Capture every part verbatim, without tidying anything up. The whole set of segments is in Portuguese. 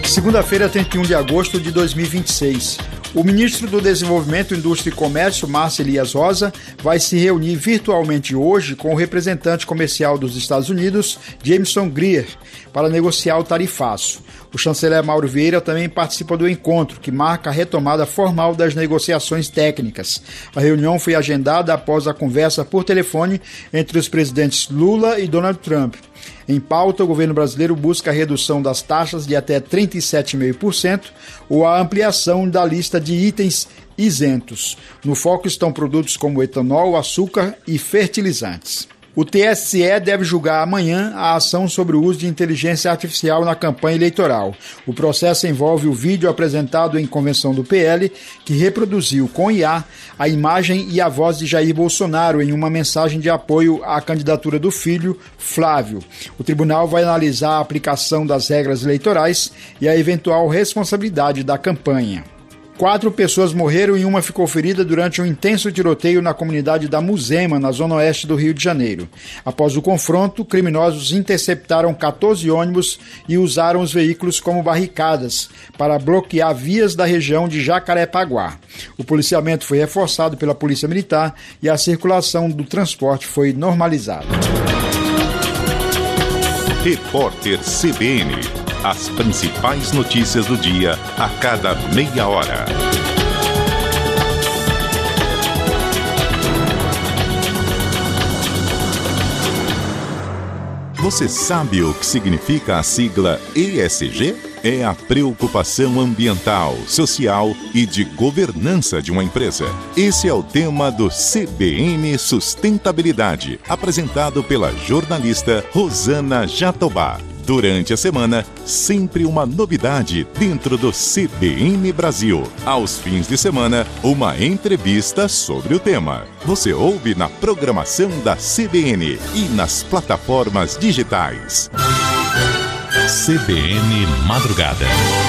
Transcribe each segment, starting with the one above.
Segunda-feira, trinta e um de agosto de dois mil e vinte e seis. O ministro do Desenvolvimento, Indústria e Comércio, Márcio Elias Rosa, vai se reunir virtualmente hoje com o representante comercial dos Estados Unidos, Jameson Greer, para negociar o tarifaço. O chanceler Mauro Vieira também participa do encontro, que marca a retomada formal das negociações técnicas. A reunião foi agendada após a conversa por telefone entre os presidentes Lula e Donald Trump. Em pauta, o governo brasileiro busca a redução das taxas de até trinta e sete vírgula cinco por cento ou a ampliação da lista de itens isentos. No foco estão produtos como etanol, açúcar e fertilizantes. O T S E deve julgar amanhã a ação sobre o uso de inteligência artificial na campanha eleitoral. O processo envolve o vídeo apresentado em convenção do P L, que reproduziu com I A a imagem e a voz de Jair Bolsonaro em uma mensagem de apoio à candidatura do filho, Flávio. O tribunal vai analisar a aplicação das regras eleitorais e a eventual responsabilidade da campanha. Quatro pessoas morreram e uma ficou ferida durante um intenso tiroteio na comunidade da Muzema, na zona oeste do Rio de Janeiro. Após o confronto, criminosos interceptaram quatorze ônibus e usaram os veículos como barricadas para bloquear vias da região de Jacarepaguá. O policiamento foi reforçado pela Polícia Militar e a circulação do transporte foi normalizada. Repórter C B N. As principais notícias do dia a cada meia hora. Você sabe o que significa a sigla E S G? É a preocupação ambiental, social e de governança de uma empresa. Esse é o tema do C B N Sustentabilidade, apresentado pela jornalista Rosana Jatobá. Durante a semana, sempre uma novidade dentro do C B N Brasil. Aos fins de semana, uma entrevista sobre o tema. Você ouve na programação da C B N e nas plataformas digitais. C B N Madrugada.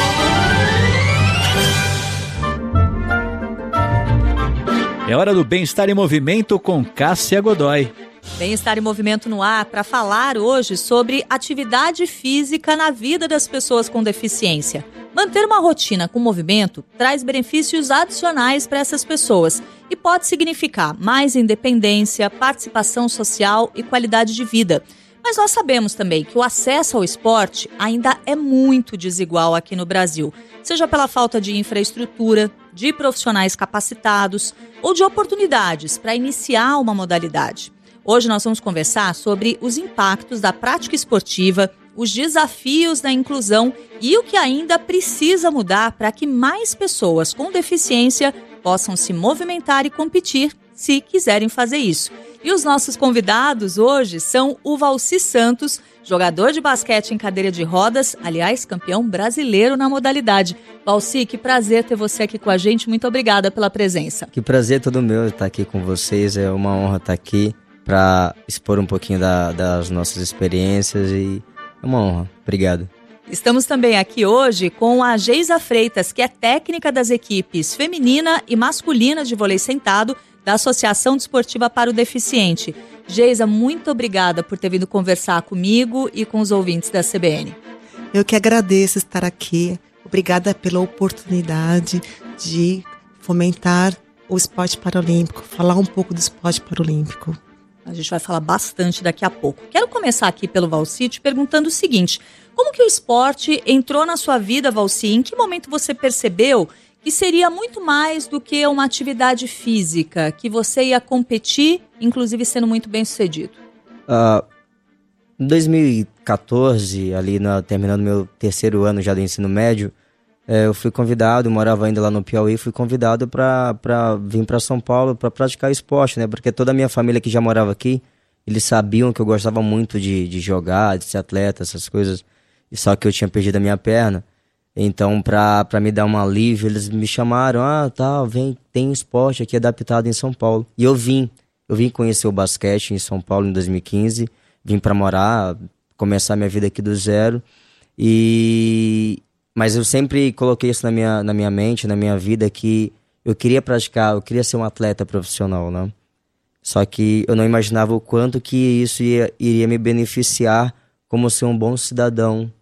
É hora do Bem-Estar em Movimento com Cássia Godoy. Bem-Estar em Movimento no ar para falar hoje sobre atividade física na vida das pessoas com deficiência. Manter uma rotina com movimento traz benefícios adicionais para essas pessoas e pode significar mais independência, participação social e qualidade de vida. Mas nós sabemos também que o acesso ao esporte ainda é muito desigual aqui no Brasil, seja pela falta de infraestrutura, de profissionais capacitados ou de oportunidades para iniciar uma modalidade. Hoje nós vamos conversar sobre os impactos da prática esportiva, os desafios da inclusão e o que ainda precisa mudar para que mais pessoas com deficiência possam se movimentar e competir, se quiserem fazer isso. E os nossos convidados hoje são o Valci Santos, jogador de basquete em cadeira de rodas, aliás, campeão brasileiro na modalidade. Valci, que prazer ter você aqui com a gente, muito obrigada pela presença. Que prazer todo meu estar aqui com vocês, é uma honra estar aqui para expor um pouquinho da, das nossas experiências e é uma honra. Obrigado. Estamos também aqui hoje com a Geisa Freitas, que é técnica das equipes feminina e masculina de vôlei sentado da Associação Desportiva para o Deficiente. Geisa, muito obrigada por ter vindo conversar comigo e com os ouvintes da C B N. Eu que agradeço estar aqui. Obrigada pela oportunidade de fomentar o esporte paralímpico, falar um pouco do esporte paralímpico. A gente vai falar bastante daqui a pouco. Quero começar aqui pelo Valci te perguntando o seguinte: como que o esporte entrou na sua vida, Valci? Em que momento você percebeu que seria muito mais do que uma atividade física, que você ia competir, inclusive sendo muito bem sucedido? Uh, em dois mil e quatorze, ali na, terminando meu terceiro ano já do ensino médio, é, eu fui convidado, eu morava ainda lá no Piauí, fui convidado para vir para São Paulo para praticar esporte, né? Porque toda a minha família que já morava aqui, eles sabiam que eu gostava muito de, de jogar, de ser atleta, essas coisas, só que eu tinha perdido a minha perna. Então, para me dar um alívio, eles me chamaram, ah, tá, vem, tem esporte aqui adaptado em São Paulo. E eu vim, eu vim conhecer o basquete em São Paulo em dois mil e quinze, vim para morar, começar minha vida aqui do zero, e... mas eu sempre coloquei isso na minha, na minha mente, na minha vida, que eu queria praticar, eu queria ser um atleta profissional, né? Só que eu não imaginava o quanto que isso ia, iria me beneficiar como ser um bom cidadão,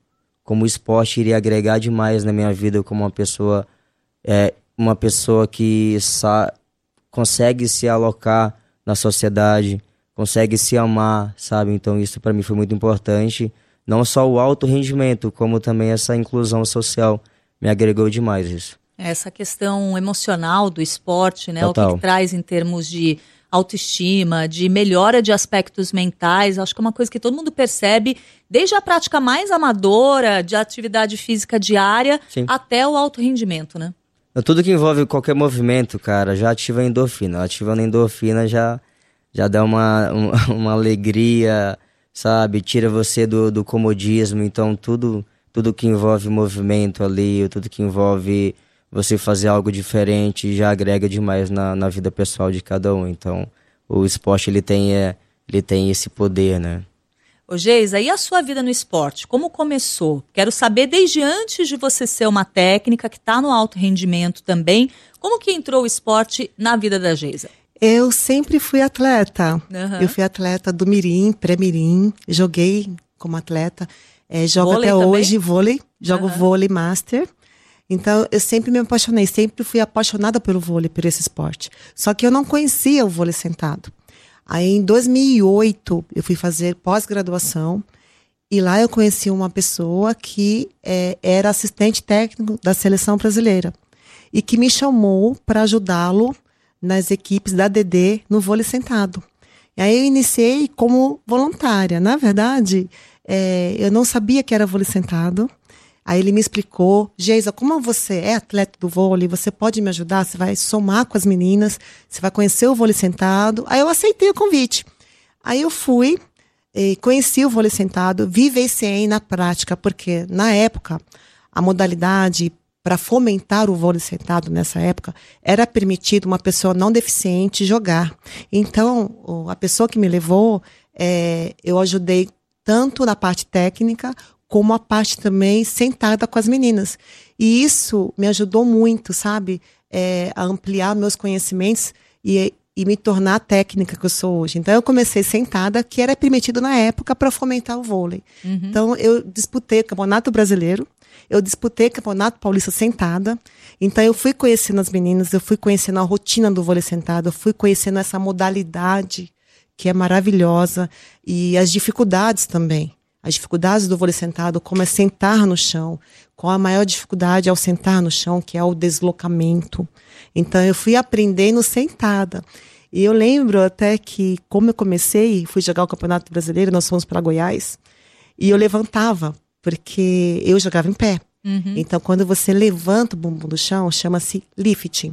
como o esporte iria agregar demais na minha vida como uma pessoa, é, uma pessoa que sa- consegue se alocar na sociedade, consegue se amar, sabe? Então isso para mim foi muito importante. Não só o alto rendimento, como também essa inclusão social. Me agregou demais isso. Essa questão emocional do esporte, né? Total. O que, que traz em termos de autoestima, de melhora de aspectos mentais, acho que é uma coisa que todo mundo percebe, desde a prática mais amadora, de atividade física diária, Sim. até o alto rendimento, né? Tudo que envolve qualquer movimento, cara, já ativa a endorfina. Ativando a endorfina já, já dá uma, uma, uma alegria, sabe? Tira você do, do comodismo. Então tudo, tudo que envolve movimento ali, tudo que envolve você fazer algo diferente já agrega demais na, na vida pessoal de cada um. Então o esporte ele tem, é, ele tem esse poder, né? Ô Geisa, e a sua vida no esporte? Como começou? Quero saber desde antes de você ser uma técnica que está no alto rendimento também, como que entrou o esporte na vida da Geisa? Eu sempre fui atleta. Uhum. Eu fui atleta do mirim, pré-mirim, joguei como atleta, é, jogo Vôlei até também? hoje vôlei, jogo Uhum. vôlei master. Então, eu sempre me apaixonei, sempre fui apaixonada pelo vôlei, por esse esporte. Só que eu não conhecia o vôlei sentado. Aí, em dois mil e oito, eu fui fazer pós-graduação e lá eu conheci uma pessoa que é, era assistente técnico da seleção brasileira e que me chamou para ajudá-lo nas equipes da D D no vôlei sentado. E aí eu iniciei como voluntária. Na verdade, é, eu não sabia que era vôlei sentado. Aí ele me explicou, Geisa, como você é atleta do vôlei, você pode me ajudar? Você vai somar com as meninas, você vai conhecer o vôlei sentado. Aí eu aceitei o convite. Aí eu fui, eh, conheci o vôlei sentado, vivenciei na prática, porque na época, a modalidade para fomentar o vôlei sentado nessa época, era permitido uma pessoa não deficiente jogar. Então, o- a pessoa que me levou, eh, eu ajudei tanto na parte técnica, como a parte também sentada com as meninas. E isso me ajudou muito, sabe? É, a ampliar meus conhecimentos e, e me tornar a técnica que eu sou hoje. Então, eu comecei sentada, que era permitido na época para fomentar o vôlei. Uhum. Então, eu disputei Campeonato Brasileiro, eu disputei Campeonato Paulista sentada. Então, eu fui conhecendo as meninas, eu fui conhecendo a rotina do vôlei sentado, eu fui conhecendo essa modalidade que é maravilhosa e as dificuldades também. As dificuldades do vôlei sentado, como é sentar no chão, qual a maior dificuldade ao sentar no chão, que é o deslocamento. Então, eu fui aprendendo sentada. E eu lembro até que, como eu comecei, fui jogar o Campeonato Brasileiro, nós fomos para Goiás, e eu levantava, porque eu jogava em pé. Uhum. Então, quando você levanta o bumbum do chão, chama-se lifting.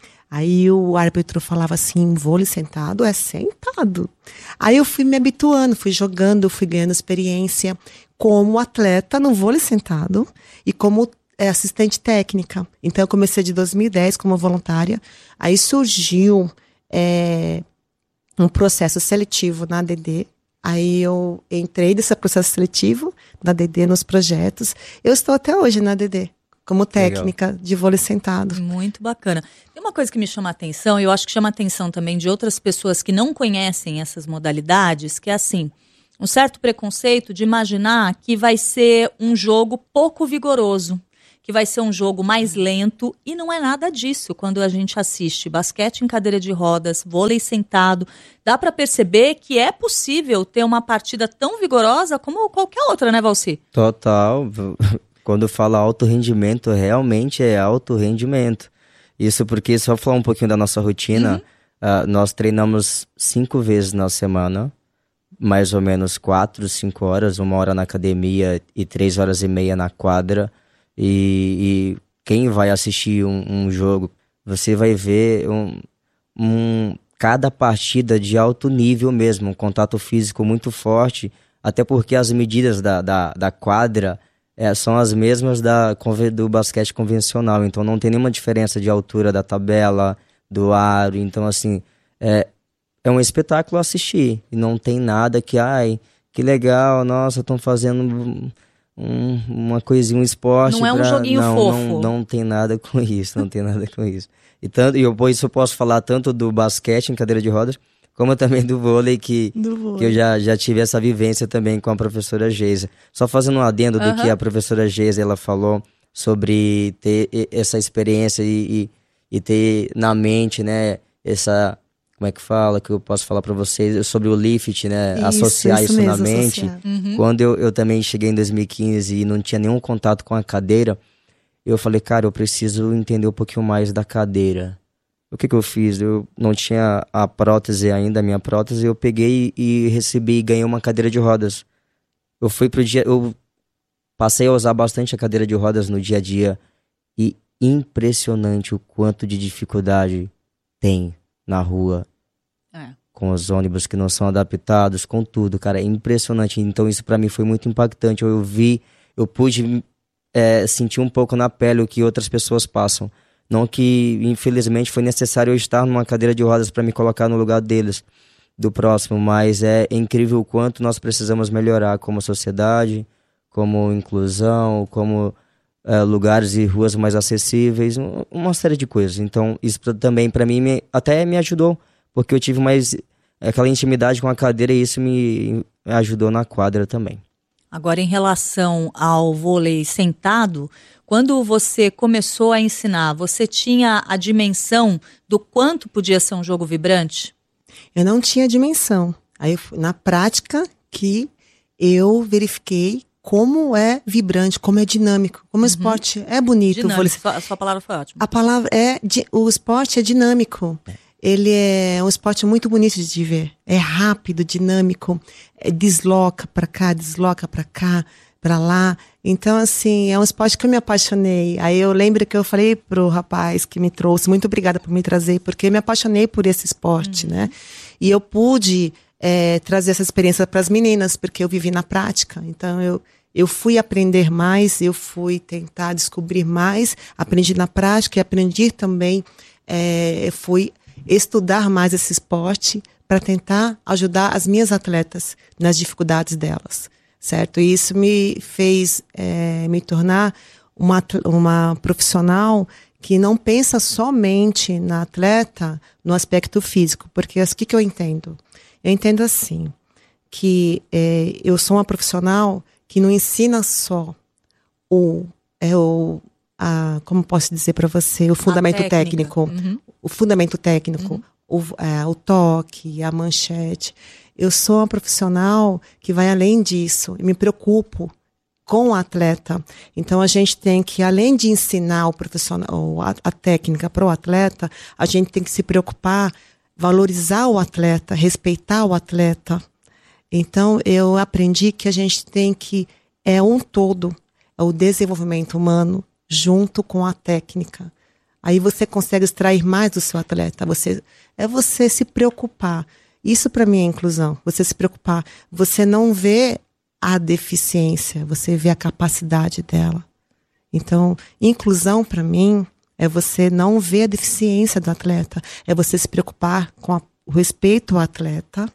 Aí o árbitro falava assim, vôlei sentado é sentado. Aí eu fui me habituando, fui jogando, fui ganhando experiência como atleta no vôlei sentado e como é, assistente técnica. Então eu comecei de dois mil e dez como voluntária. Aí surgiu é, um processo seletivo na A D D. Aí eu entrei nesse processo seletivo na A D D, nos projetos. Eu estou até hoje na A D D. Como técnica Legal. De vôlei sentado. Muito bacana. Tem uma coisa que me chama a atenção, e eu acho que chama a atenção também de outras pessoas que não conhecem essas modalidades, que é assim, um certo preconceito de imaginar que vai ser um jogo pouco vigoroso, que vai ser um jogo mais lento, e não é nada disso quando a gente assiste basquete em cadeira de rodas, vôlei sentado. Dá para perceber que é possível ter uma partida tão vigorosa como qualquer outra, né, Valci? Total. Quando fala alto rendimento, realmente é alto rendimento. Isso porque, só falar um pouquinho da nossa rotina, uhum. uh, nós treinamos cinco vezes na semana, mais ou menos quatro, cinco horas, uma hora na academia e três horas e meia na quadra. E, e quem vai assistir um, um jogo, você vai ver um, um, cada partida de alto nível mesmo, um contato físico muito forte, até porque as medidas da, da, da quadra É, são as mesmas da, do basquete convencional, então não tem nenhuma diferença de altura da tabela, do aro, então assim, é, é um espetáculo assistir, e não tem nada que, ai, que legal, nossa, estão fazendo um, uma coisinha, um esporte. Não é um pra... joguinho não, fofo. Não, não tem nada com isso, não tem nada com isso. E tanto, e eu, isso eu posso falar tanto do basquete em cadeira de rodas, como também do vôlei, que, Do vôlei. que eu já, já tive essa vivência também com a professora Geisa. Só fazendo um adendo Uhum. do que a professora Geisa, ela falou sobre ter e- essa experiência e, e, e ter na mente, né, essa... Como é que fala, que eu posso falar para vocês, sobre o lift, né, Isso, associar isso, isso na mesmo, mente. associar. Uhum. Quando eu, eu também cheguei em dois mil e quinze e não tinha nenhum contato com a cadeira, eu falei, cara, eu preciso entender um pouquinho mais da cadeira. O que que eu fiz? Eu não tinha a prótese ainda, a minha prótese, eu peguei e recebi, ganhei uma cadeira de rodas. Eu fui pro dia, eu passei a usar bastante a cadeira de rodas no dia a dia e impressionante o quanto de dificuldade tem na rua. É. Com os ônibus que não são adaptados, com tudo, cara, é impressionante. Então isso pra mim foi muito impactante. Eu vi, eu pude é, sentir um pouco na pele o que outras pessoas passam. Não que, infelizmente, foi necessário eu estar numa cadeira de rodas para me colocar no lugar deles, do próximo, mas é incrível o quanto nós precisamos melhorar como sociedade, como inclusão, como é, lugares e ruas mais acessíveis, um- uma série de coisas. Então isso pra- também para mim me- até me ajudou, porque eu tive mais aquela intimidade com a cadeira e isso me ajudou na quadra também. Agora, em relação ao vôlei sentado, quando você começou a ensinar, você tinha a dimensão do quanto podia ser um jogo vibrante? Eu não tinha dimensão. Aí, eu fui- na prática, que eu verifiquei como é vibrante, como é dinâmico, como o esporte é bonito. o vôlei Dinâmico, sua, a sua palavra foi ótima. A palavra é, di- o esporte é dinâmico. Ele é um esporte muito bonito de ver. É rápido, dinâmico, é, desloca pra cá, desloca pra cá, pra lá. Então, assim, é um esporte que eu me apaixonei. Aí eu lembro que eu falei pro rapaz que me trouxe, muito obrigada por me trazer, porque eu me apaixonei por esse esporte, né? E eu pude é, trazer essa experiência para as meninas, porque eu vivi na prática. Então, eu Eu fui aprender mais, eu fui tentar descobrir mais, aprendi na prática e aprendi também, é, fui estudar mais esse esporte para tentar ajudar as minhas atletas nas dificuldades delas, certo? E isso me fez é, me tornar uma, atle- uma profissional que não pensa somente na atleta no aspecto físico, porque o que, que eu entendo? Eu entendo assim, que é, eu sou uma profissional que não ensina só o, é o a, como posso dizer para você, o fundamento técnica. técnico, Uhum. o fundamento técnico, o, é, o toque, a manchete. Eu sou uma profissional que vai além disso, e me preocupo com o atleta. Então a gente tem que, além de ensinar o profissional, a, a técnica para o atleta, a gente tem que se preocupar, valorizar o atleta, respeitar o atleta. Então, eu aprendi que a gente tem que, é um todo, é o desenvolvimento humano junto com a técnica. Aí você consegue extrair mais do seu atleta. Você, é você se preocupar. Isso para mim é inclusão. Você se preocupar. Você não vê a deficiência, você vê a capacidade dela. Então, inclusão para mim é você não ver a deficiência do atleta. É você se preocupar com a, o respeito ao atleta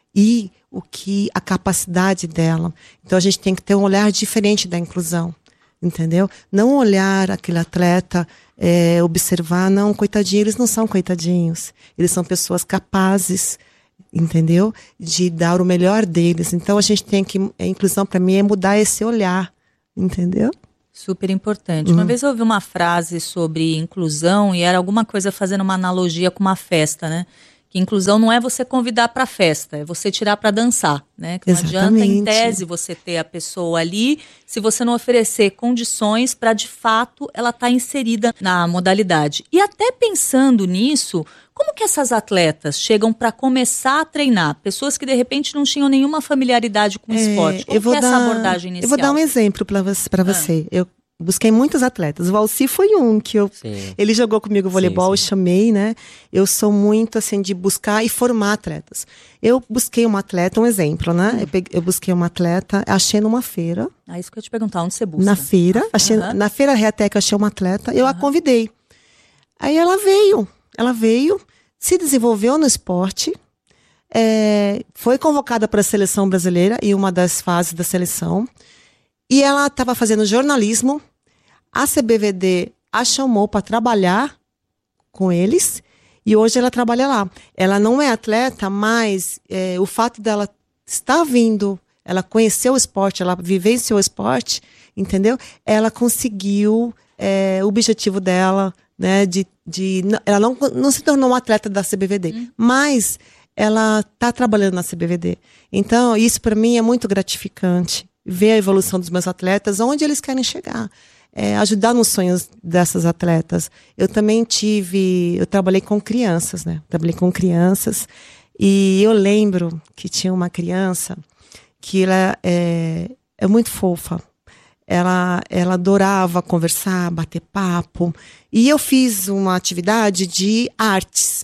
e o que a capacidade dela. Então a gente tem que ter um olhar diferente da inclusão, entendeu? Não olhar aquele atleta, é, observar, não, coitadinho, eles não são coitadinhos. Eles são pessoas capazes, entendeu? De dar o melhor deles. Então a gente tem que, a inclusão para mim é mudar esse olhar, entendeu? Super importante. Uma vez eu ouvi uma frase sobre inclusão e era alguma coisa fazendo uma analogia com uma festa, né? Que inclusão não é você convidar para festa, é você tirar para dançar, né? Que não adianta, em Exatamente. tese, você ter a pessoa ali se você não oferecer condições para, de fato, ela estar inserida na modalidade. E até pensando nisso, como que essas atletas chegam para começar a treinar? Pessoas que, de repente, não tinham nenhuma familiaridade com o esporte. Como eu vou que é dar, essa abordagem inicial? Eu vou dar um exemplo para você, para você. Eu busquei muitos atletas. O Valci foi um que eu Sim. ele jogou comigo voleibol, eu sim. chamei, né? Eu sou muito assim de buscar e formar atletas. Eu busquei uma atleta, um exemplo, né? Eu, peguei- eu busquei uma atleta, achei numa feira, Ah, isso que eu ia te perguntar, onde você busca? na feira, achei Aham. na feira Reatec, eu achei uma atleta, eu a convidei. Aí ela veio, ela veio, se desenvolveu no esporte, é, foi convocada para a seleção brasileira em uma das fases da seleção. E ela estava fazendo jornalismo. A C B V D a chamou para trabalhar com eles. E hoje ela trabalha lá. Ela não é atleta, mas é, o fato dela estar vindo, ela conheceu o esporte, ela vivenciou o esporte, entendeu? Ela conseguiu é, o objetivo dela, né? De, de, ela não, não se tornou uma atleta da C B V D, hum. mas ela está trabalhando na C B V D. Então, isso para mim é muito gratificante. Ver a evolução dos meus atletas, onde eles querem chegar. É, ajudar nos sonhos dessas atletas. Eu também tive, eu trabalhei com crianças, né? Trabalhei com crianças e eu lembro que tinha uma criança que ela é, é muito fofa. Ela, ela adorava conversar, bater papo. E eu fiz uma atividade de artes,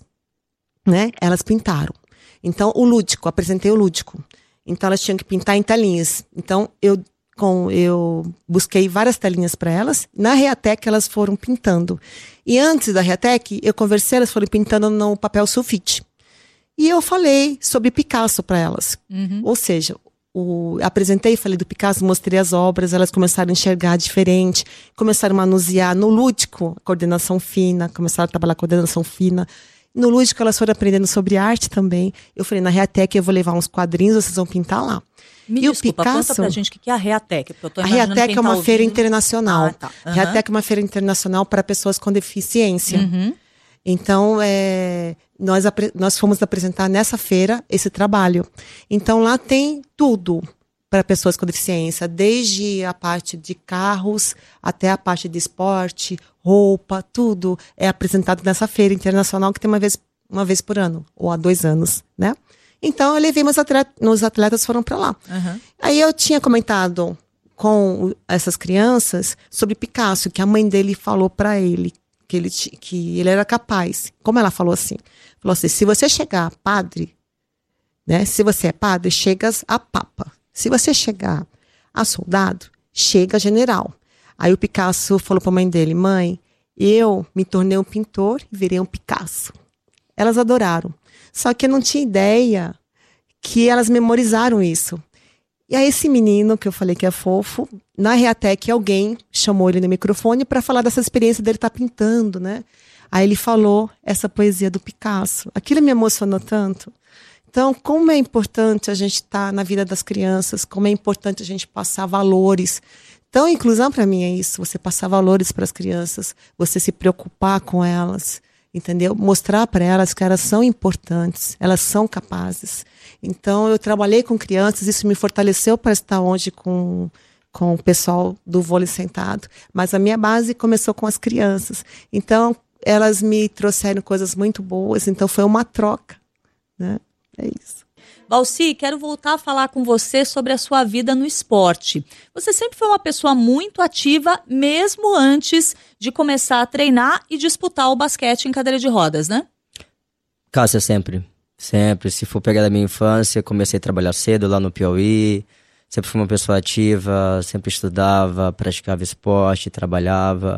né? Elas pintaram. Então, o lúdico, apresentei o lúdico. Então, elas tinham que pintar em telinhas. Então, eu Com, eu busquei várias telinhas para elas. Na Reatec, elas foram pintando. E antes da Reatec, eu conversei, elas foram pintando no papel sulfite. E eu falei sobre Picasso para elas. Uhum. Ou seja, o, apresentei, falei do Picasso, mostrei as obras, elas começaram a enxergar diferente, começaram a manusear no lúdico, coordenação fina, começaram a trabalhar coordenação fina. No lúdico, elas foram aprendendo sobre arte também. Eu falei, na Reatec eu vou levar uns quadrinhos, vocês vão pintar lá. Me e desculpa, o Picasso, conta pra gente o que é a Reatec. Eu tô a Reatec é uma tá feira ouvindo. internacional. Ah, tá. Uhum. Reatec é uma feira internacional para pessoas com deficiência. Uhum. Então, é, nós, nós fomos apresentar nessa feira esse trabalho. Então, lá tem tudo para pessoas com deficiência, desde a parte de carros até a parte de esporte, roupa, tudo é apresentado nessa feira internacional que tem uma vez, uma vez por ano, ou há dois anos, né? Então, eu levei meus atletas, meus atletas foram para lá. Uhum. Aí eu tinha comentado com essas crianças sobre Picasso, que a mãe dele falou para ele que ele, que ele era capaz. Como ela falou assim? Falou assim, se você chegar a padre, né? Se você é padre, chegas a papa. Se você chegar a soldado, chega a general. Aí o Picasso falou para a mãe dele, mãe, eu me tornei um pintor e virei um Picasso. Elas adoraram. Só que eu não tinha ideia que elas memorizaram isso. E aí esse menino, que eu falei que é fofo, na Reatec alguém chamou ele no microfone para falar dessa experiência dele estar pintando, né? Aí ele falou essa poesia do Picasso. Aquilo me emocionou tanto. Então, como é importante a gente estar na vida das crianças, como é importante a gente passar valores. Então, a inclusão para mim é isso, você passar valores para as crianças, você se preocupar com elas, entendeu? Mostrar para elas que elas são importantes, elas são capazes. Então, eu trabalhei com crianças, isso me fortaleceu para estar hoje com, com o pessoal do vôlei sentado. Mas a minha base começou com as crianças. Então, elas me trouxeram coisas muito boas, então foi uma troca, né? É isso. Valci, quero voltar a falar com você sobre a sua vida no esporte. Você sempre foi uma pessoa muito ativa, mesmo antes de começar a treinar e disputar o basquete em cadeira de rodas, né? Cássia, sempre. Sempre. Se for pegar da minha infância, comecei a trabalhar cedo lá no Piauí. Sempre fui uma pessoa ativa, sempre estudava, praticava esporte, trabalhava.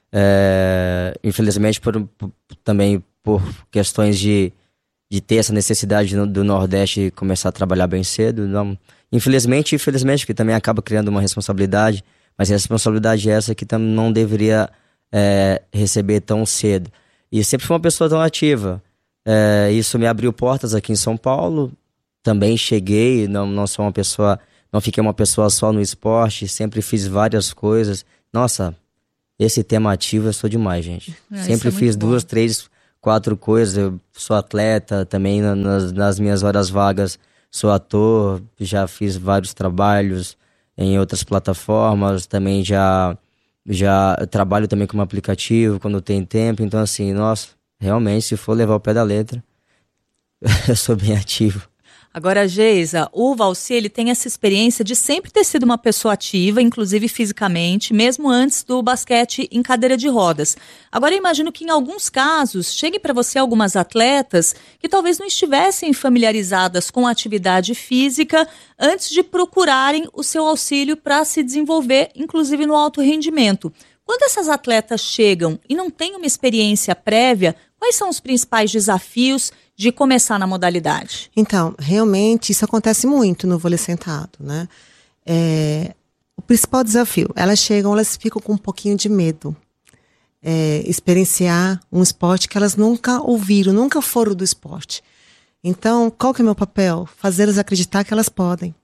É, infelizmente, por, por, também por questões de... de ter essa necessidade do Nordeste começar a trabalhar bem cedo. Não. Infelizmente, infelizmente, que também acaba criando uma responsabilidade, mas a responsabilidade é essa que também não deveria é, receber tão cedo. E sempre fui uma pessoa tão ativa. É, isso me abriu portas aqui em São Paulo. Também cheguei, não, não sou uma pessoa, não fiquei uma pessoa só no esporte, sempre fiz várias coisas. Nossa, esse tema ativo eu sou demais, gente. É, sempre é fiz duas, bom. três... quatro coisas, eu sou atleta também nas, nas minhas horas vagas, sou ator, já fiz vários trabalhos em outras plataformas, também já, já trabalho também como aplicativo quando tem tempo, então assim, nossa, realmente se for levar o pé da letra, eu sou bem ativo. Agora, Geisa, o Valci, ele tem essa experiência de sempre ter sido uma pessoa ativa, inclusive fisicamente, mesmo antes do basquete em cadeira de rodas. Agora, eu imagino que em alguns casos, chegue para você algumas atletas que talvez não estivessem familiarizadas com a atividade física antes de procurarem o seu auxílio para se desenvolver, inclusive no alto rendimento. Quando essas atletas chegam e não têm uma experiência prévia, quais são os principais desafios de começar na modalidade? Então, realmente, isso acontece muito no vôlei sentado, né? É, o principal desafio, elas chegam, elas ficam com um pouquinho de medo. é, experienciar um esporte que elas nunca ouviram, nunca foram do esporte. Então, qual que é o meu papel? Fazê-las acreditar que elas podem.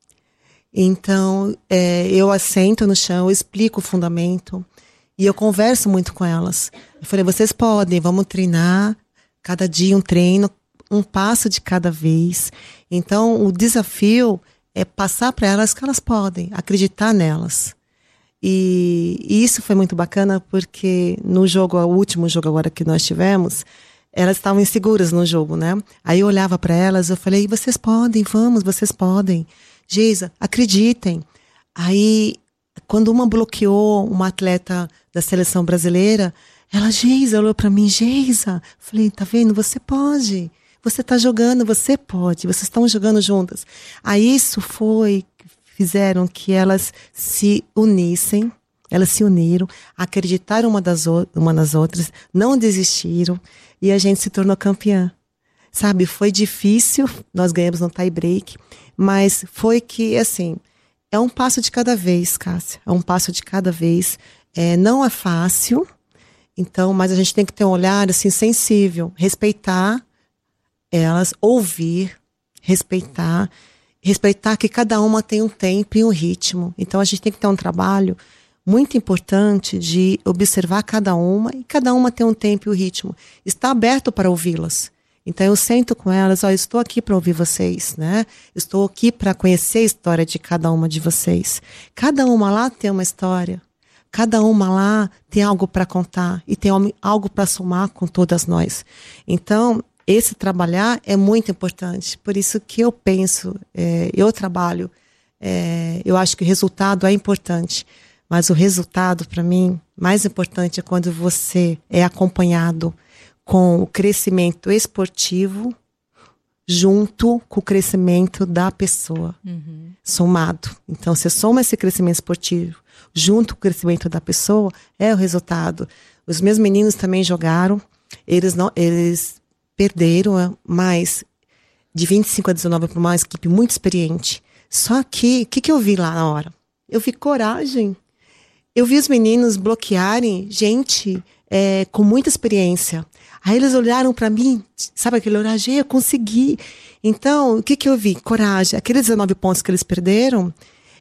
Então, é, eu assento no chão, eu explico o fundamento e eu converso muito com elas. Eu falei, vocês podem, vamos treinar, cada dia um treino, um passo de cada vez. Então, o desafio é passar para elas que elas podem, acreditar nelas. E, e isso foi muito bacana porque no jogo, o último jogo agora que nós tivemos, elas estavam inseguras no jogo, né? Aí eu olhava para elas, eu falei, vocês podem, vamos, vocês podem. Geisa, acreditem. Aí, quando uma bloqueou uma atleta da seleção brasileira, ela, Geisa, olhou para mim, Geisa. Falei, tá vendo? Você pode. Você tá jogando, você pode. Vocês estão jogando juntas. Aí isso foi, fizeram que elas se unissem, elas se uniram, acreditaram uma das, uma nas outras, não desistiram e a gente se tornou campeã. Sabe, foi difícil, nós ganhamos no tie break, mas foi que, assim, é um passo de cada vez, Cássia, é um passo de cada vez, é, não é fácil, então, mas a gente tem que ter um olhar, assim, sensível, respeitar elas, ouvir, respeitar, respeitar que cada uma tem um tempo e um ritmo, então a gente tem que ter um trabalho muito importante de observar cada uma, e cada uma tem um tempo e um ritmo, está aberto para ouvi-las. Então eu sento com elas, ó, eu estou aqui para ouvir vocês, né? Estou aqui para conhecer a história de cada uma de vocês. Cada uma lá tem uma história. Cada uma lá tem algo para contar e tem algo para somar com todas nós. Então, esse trabalhar é muito importante. Por isso que eu penso, é, eu trabalho, é, eu acho que o resultado é importante. Mas o resultado, para mim, mais importante é quando você é acompanhado com o crescimento esportivo junto com o crescimento da pessoa, uhum. somado. Então, você soma esse crescimento esportivo junto com o crescimento da pessoa, é o resultado. Os meus meninos também jogaram, eles, não, eles perderam, mas de vinte e cinco a dezenove para uma equipe muito experiente. Só que, o que, que eu vi lá na hora? Eu vi coragem. Eu vi os meninos bloquearem gente é, com muita experiência. Aí eles olharam para mim, sabe aquele olhar, eu consegui. Então, o que que eu vi? Coragem. Aqueles dezenove pontos que eles perderam,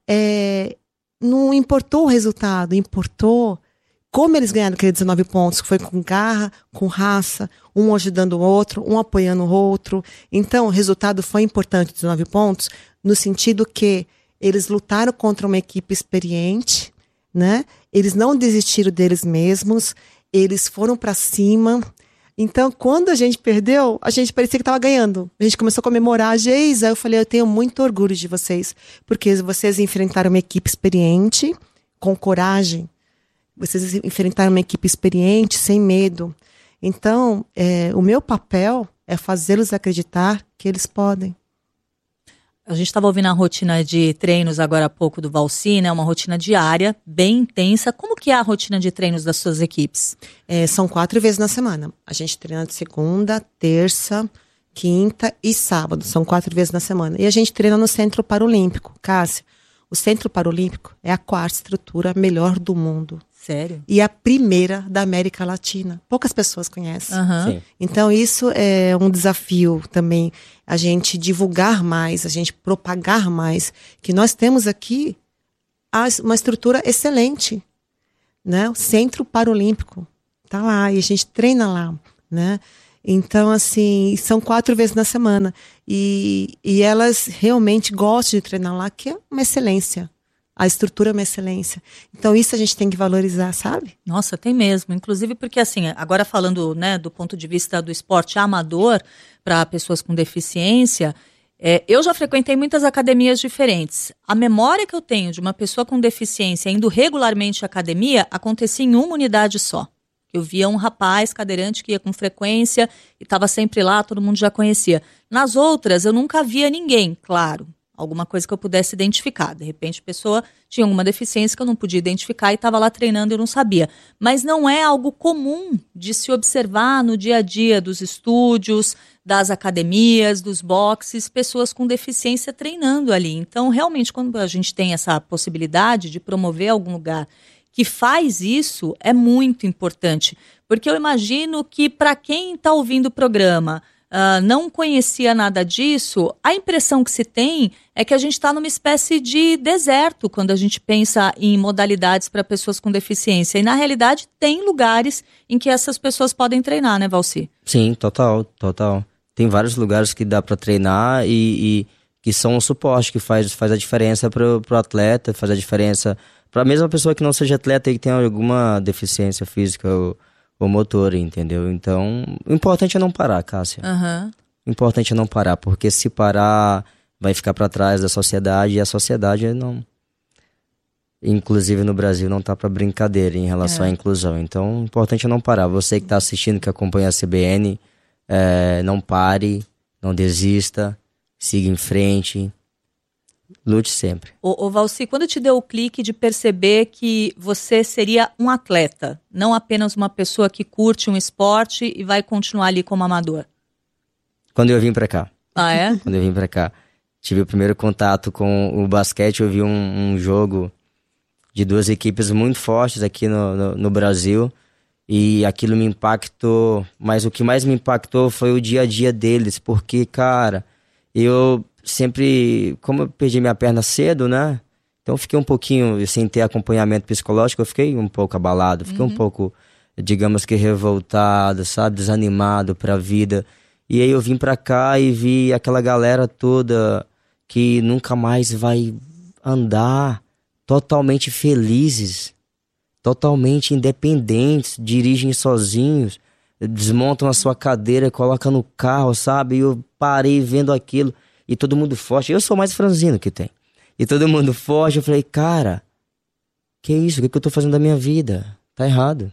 é, não importou o resultado, importou como eles ganharam aqueles dezenove pontos, que foi com garra, com raça, um ajudando o outro, um apoiando o outro. Então, o resultado foi importante, dezenove pontos, no sentido que eles lutaram contra uma equipe experiente, né? Eles não desistiram deles mesmos, eles foram para cima. Então, quando a gente perdeu, a gente parecia que estava ganhando. A gente começou a comemorar a Geisa. Eu falei, eu tenho muito orgulho de vocês, porque vocês enfrentaram uma equipe experiente, com coragem. Vocês enfrentaram uma equipe experiente, sem medo. Então, é, o meu papel é fazê-los acreditar que eles podem. A gente estava ouvindo a rotina de treinos agora há pouco do Valci, né? Uma rotina diária, bem intensa. Como que é a rotina de treinos das suas equipes? É, são quatro vezes na semana. A gente treina de segunda, terça, quinta e sábado. São quatro vezes na semana. E a gente treina no Centro Paralímpico. Cássia, o Centro Paralímpico é a quarta estrutura melhor do mundo. Sério? E a primeira da América Latina. Poucas pessoas conhecem. Uhum. Então, isso é um desafio também, a gente divulgar mais, a gente propagar mais, que nós temos aqui uma estrutura excelente, né? O Centro Paralímpico tá lá, e a gente treina lá, né? Então, assim, são quatro vezes na semana. E, e elas realmente gostam de treinar lá, que é uma excelência. A estrutura é uma excelência. Então, isso a gente tem que valorizar, sabe? Nossa, tem mesmo. Inclusive porque, assim, agora falando, né, do ponto de vista do esporte amador para pessoas com deficiência, é, eu já frequentei muitas academias diferentes. A memória que eu tenho de uma pessoa com deficiência indo regularmente à academia acontecia em uma unidade só. Eu via um rapaz cadeirante que ia com frequência e estava sempre lá, todo mundo já conhecia. Nas outras, eu nunca via ninguém, claro. Alguma coisa que eu pudesse identificar. De repente, a pessoa tinha alguma deficiência que eu não podia identificar e estava lá treinando e eu não sabia. Mas não é algo comum de se observar no dia a dia dos estúdios, das academias, dos boxes, pessoas com deficiência treinando ali. Então, realmente, quando a gente tem essa possibilidade de promover algum lugar que faz isso é muito importante. Porque eu imagino que para quem está ouvindo o programa uh, não conhecia nada disso, a impressão que se tem é que a gente está numa espécie de deserto quando a gente pensa em modalidades para pessoas com deficiência. E na realidade tem lugares em que essas pessoas podem treinar, né, Valci? Sim, total, total. Tem vários lugares que dá para treinar e, e que são um suporte que faz, faz a diferença para o atleta, faz a diferença para a mesma pessoa que não seja atleta e que tenha alguma deficiência física ou, ou motor, entendeu? Então, o importante é não parar, Cássia. Uhum. O importante é não parar, porque se parar vai ficar para trás da sociedade e a sociedade não... Inclusive no Brasil não tá para brincadeira em relação é. à inclusão. Então, o importante é não parar. Você que está assistindo, que acompanha a C B N, é, não pare, não desista, siga em frente, lute sempre. Ô, ô Valci, quando te deu o clique de perceber que você seria um atleta, não apenas uma pessoa que curte um esporte e vai continuar ali como amador? Quando eu vim para cá. Ah, é? Quando eu vim para cá. Tive o primeiro contato com o basquete, eu vi um, um jogo de duas equipes muito fortes aqui no, no, no Brasil, e aquilo me impactou, mas o que mais me impactou foi o dia a dia deles, porque, cara, eu sempre, como eu perdi minha perna cedo, né, então eu fiquei um pouquinho, sem ter acompanhamento psicológico, eu fiquei um pouco abalado, fiquei uhum. um pouco, digamos que revoltado, sabe, desanimado pra vida, e aí eu vim pra cá e vi aquela galera toda que nunca mais vai andar, totalmente felizes, totalmente independentes, dirigem sozinhos, desmontam a sua cadeira, colocam no carro, sabe? E eu parei vendo aquilo, e todo mundo forte. Eu sou o mais franzino que tem. E todo mundo forte, eu falei, cara, que isso? O que, que eu tô fazendo da minha vida? Tá errado.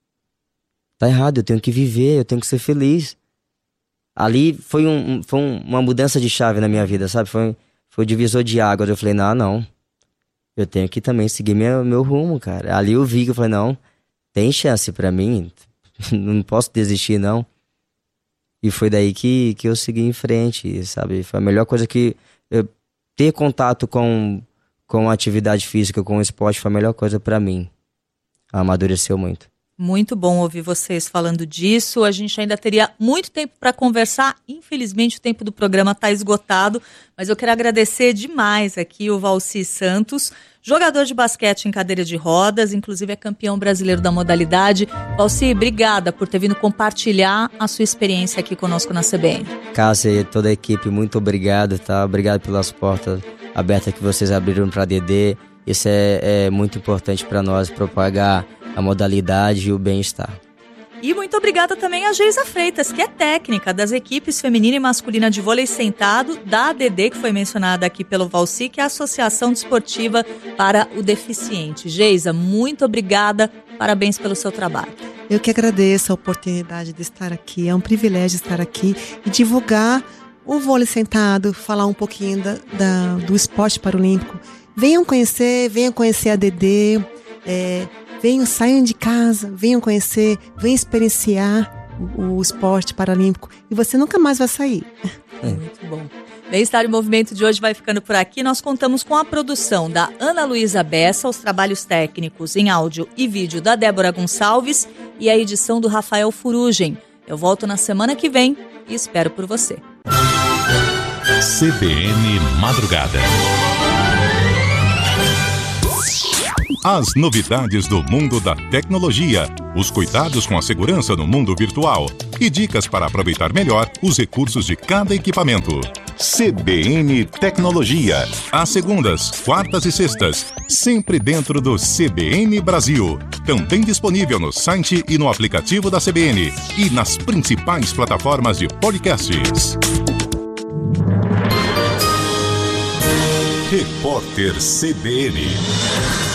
Tá errado, eu tenho que viver, eu tenho que ser feliz. Ali foi, um, foi um, uma mudança de chave na minha vida, sabe? Foi, foi o divisor de águas. Eu falei, não, não. Eu tenho que também seguir meu, meu rumo, cara. Ali eu vi que eu falei, não, tem chance pra mim, não posso desistir, não. E foi daí que, que eu segui em frente, sabe? Foi a melhor coisa que... Eu, ter contato com, com a atividade física, com o esporte, foi a melhor coisa pra mim. Amadureceu muito. Muito bom ouvir vocês falando disso. A gente ainda teria muito tempo para conversar. Infelizmente o tempo do programa está esgotado, mas eu quero agradecer demais aqui o Valci Santos, jogador de basquete em cadeira de rodas, inclusive é campeão brasileiro da modalidade. Valci, obrigada por ter vindo compartilhar a sua experiência aqui conosco na C B N. Cássia e toda a equipe, muito obrigado, tá? Obrigado pelas portas abertas que vocês abriram para a D D. Isso é, é muito importante para nós, propagar a modalidade e o bem-estar. E muito obrigada também a Geisa Freitas, que é técnica das equipes feminina e masculina de vôlei sentado da A D D, que foi mencionada aqui pelo Valci, que é a Associação Desportiva para o Deficiente. Geisa, muito obrigada, parabéns pelo seu trabalho. Eu que agradeço a oportunidade de estar aqui, é um privilégio estar aqui e divulgar o vôlei sentado, falar um pouquinho da, da, do esporte paralímpico. Venham conhecer, venham conhecer a A D D, é, venham, saiam de casa, venham conhecer, venham experienciar o, o esporte paralímpico e você nunca mais vai sair. É. Muito bom. Bem-Estar em Movimento de hoje vai ficando por aqui. Nós contamos com a produção da Ana Luísa Bessa, os trabalhos técnicos em áudio e vídeo da Débora Gonçalves e a edição do Rafael Furugem. Eu volto na semana que vem e espero por você. C B N Madrugada. As novidades do mundo da tecnologia, os cuidados com a segurança no mundo virtual e dicas para aproveitar melhor os recursos de cada equipamento. C B N Tecnologia, às segundas, quartas e sextas, sempre dentro do C B N Brasil. Também disponível no site e no aplicativo da C B N e nas principais plataformas de podcasts. Repórter C B N.